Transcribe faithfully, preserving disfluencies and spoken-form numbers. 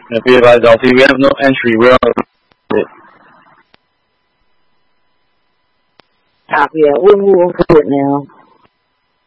If you advise L T, we have no entry. We're on it. Copy it. We'll move forward now.